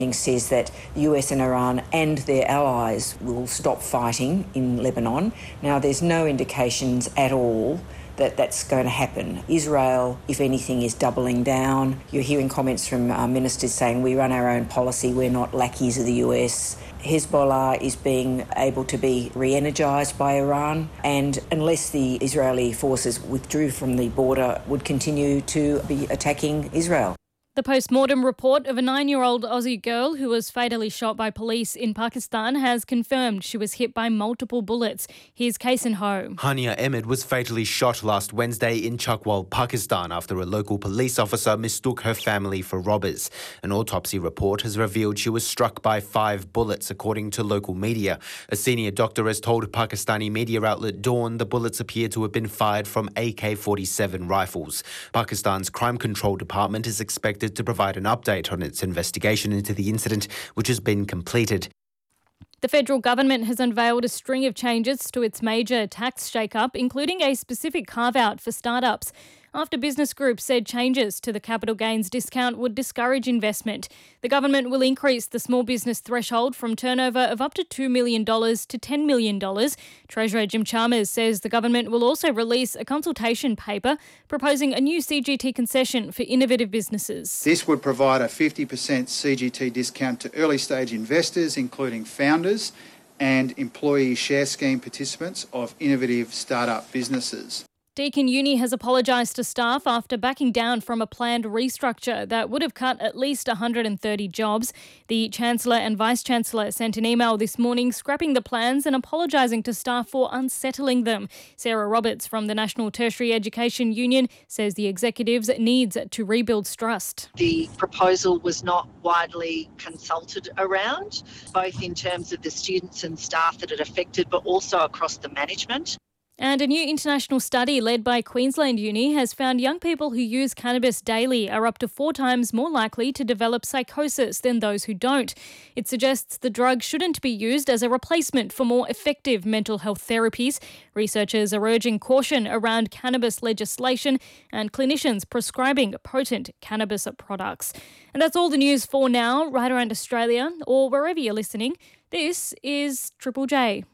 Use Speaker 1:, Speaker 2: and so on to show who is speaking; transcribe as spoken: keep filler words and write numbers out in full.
Speaker 1: says that the U S and Iran and their allies will stop fighting in Lebanon. Now, there's no indications at all that that's going to happen. Israel, if anything, is doubling down. You're hearing comments from uh, ministers saying we run our own policy, we're not lackeys of the U S. Hezbollah is being able to be re-energised by Iran, and unless the Israeli forces withdrew from the border, would continue to be attacking Israel.
Speaker 2: The post-mortem report of a nine-year-old Aussie girl who was fatally shot by police in Pakistan has confirmed she was hit by multiple bullets. Here's Kason Ho.
Speaker 3: Hania Ahmed was fatally shot last Wednesday in Chakwal, Pakistan, after a local police officer mistook her family for robbers. An autopsy report has revealed she was struck by five bullets, according to local media. A senior doctor has told Pakistani media outlet Dawn the bullets appear to have been fired from A K forty-seven rifles. Pakistan's Crime Control Department is expected to provide an update on its investigation into the incident, which has been completed.
Speaker 2: The federal government has unveiled a string of changes to its major tax shake-up, including a specific carve-out for startups, after business groups said changes to the capital gains discount would discourage investment. The government will increase the small business threshold from turnover of up to two million dollars to ten million dollars. Treasurer Jim Chalmers says the government will also release a consultation paper proposing a new C G T concession for innovative businesses.
Speaker 4: This would provide a fifty percent C G T discount to early-stage investors, including founders and employee share scheme participants of innovative startup businesses.
Speaker 2: Deakin Uni has apologised to staff after backing down from a planned restructure that would have cut at least one hundred thirty jobs. The Chancellor and Vice-Chancellor sent an email this morning scrapping the plans and apologising to staff for unsettling them. Sarah Roberts from the National Tertiary Education Union says the executives needs to rebuild trust.
Speaker 5: The proposal was not widely consulted around, both in terms of the students and staff that it affected, but also across the management.
Speaker 2: And a new international study led by Queensland Uni has found young people who use cannabis daily are up to four times more likely to develop psychosis than those who don't. It suggests the drug shouldn't be used as a replacement for more effective mental health therapies. Researchers are urging caution around cannabis legislation and clinicians prescribing potent cannabis products. And that's all the news for now, right around Australia or wherever you're listening. This is Triple J.